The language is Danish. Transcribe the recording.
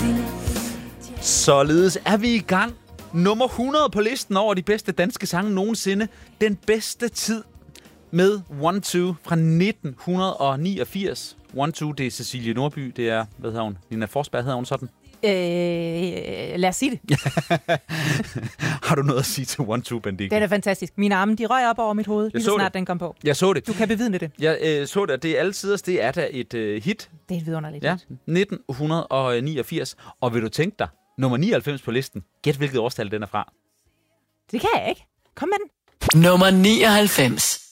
Således er vi i gang. Nummer 100 på listen over de bedste danske sange nogensinde. Den bedste tid med One Two fra 1989. One Two, det er Cecilie Nordby. Det er, hvad hedder hun? Nina Forsberg hedder hun sådan. Lad os sige det. Har du noget at sige til One Two, Benedikte? Den er fantastisk. Mine arme, de røg op over mit hoved, lige så snart den kom på. Jeg så det. Du kan bevidne det. Jeg så det, det er altid, det er da et hit. Det er et vidunderligt hit. 1989. Og vil du tænke dig, nummer 99 på listen. Gæt, hvilket årstal den er fra. Det kan jeg ikke. Kom med den. Nummer 99.